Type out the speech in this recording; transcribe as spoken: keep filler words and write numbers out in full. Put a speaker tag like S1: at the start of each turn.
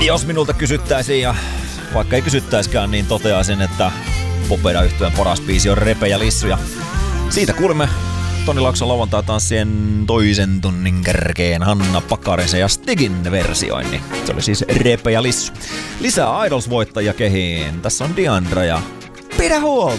S1: Jos minulta kysyttäisiin, ja vaikka ei kysyttäiskään, niin toteaisin, että Popeda-yhtyeen paras biisi on Repe ja Lissu. Ja siitä kuulimme Toni Laakson lauantai-tanssien toisen tunnin kärkeen Hanna Pakarisen ja Stigin versioin. Se oli siis Repe ja Lissu. Lisää Idols-voittajia kehiin. Tässä on Diandra ja Pidä huolta!